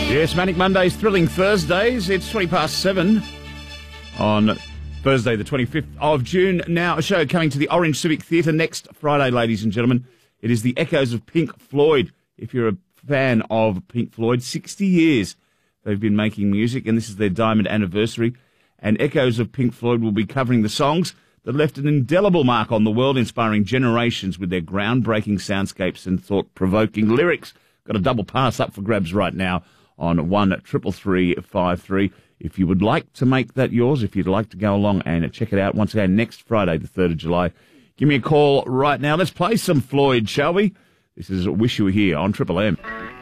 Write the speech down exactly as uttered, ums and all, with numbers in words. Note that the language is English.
Yes, Manic Mondays, Thrilling Thursdays. It's twenty past seven on Thursday, the twenty-fifth of June. Now, a show coming to the Orange Civic Theatre next Friday, ladies and gentlemen. It is the Echoes of Pink Floyd. If you're a fan of Pink Floyd, sixty years they've been making music, and this is their diamond anniversary. And Echoes of Pink Floyd will be covering the songs that left an indelible mark on the world, inspiring generations with their groundbreaking soundscapes and thought-provoking lyrics. Got a double pass up for grabs right now on one triple three five three. If you would like to make that yours, if you'd like to go along and check it out once again next Friday, the third of July, give me a call right now. Let's play some Floyd, shall we? This is Wish You Were Here on Triple M.